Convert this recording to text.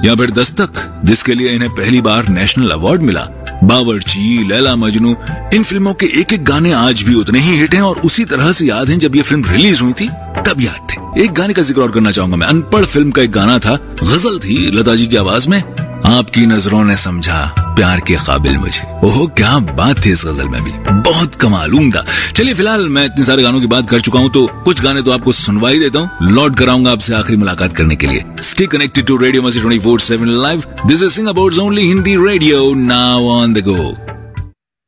या फिर दस्तक, जिसके लिए इन्हें पहली बार नेशनल अवार्ड मिला। बावर्ची, लैला मजनू, इन फिल्मों के एक एक गाने आज भी उतने ही हिट हैं और उसी तरह से याद हैं जब ये फिल्म रिलीज हुई थी तब याद थे। एक गाने का जिक्र और करना चाहूंगा मैं। अनपढ़ फिल्म का एक गाना था, गजल थी लता जी की आवाज में, आपकी नजरों ने समझा प्यार के काबिल मुझे। ओह क्या बात थी इस गजल में भी, बहुत कमाल, उम्दा। चलिए फिलहाल मैं इतने सारे गानों की बात कर चुका हूँ तो कुछ गाने तो आपको सुनवाई देता हूँ। लौट कर आऊंगा आपसे आखिरी मुलाकात करने के लिए। स्टे कनेक्टेड टू रेडियो मस्ती 24/7 live. This is सिंगापुर's only Hindi radio, now on the go।